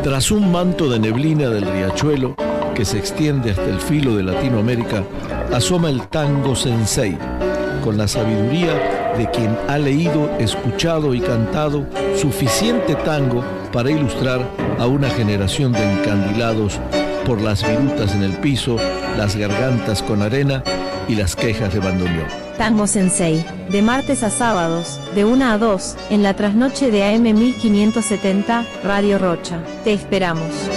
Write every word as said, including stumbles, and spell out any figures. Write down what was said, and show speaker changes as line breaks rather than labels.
Tras un manto de neblina del riachuelo que se extiende hasta el filo de Latinoamérica, asoma el tango sensei, con la sabiduría de quien ha leído, escuchado y cantado suficiente tango para ilustrar a una generación de encandilados por las virutas en el piso, las gargantas con arena y las quejas de bandoneón.
Tango Sensei, de martes a sábados, de una a dos, en la trasnoche de A M mil quinientos setenta, Radio Rocha. Te esperamos.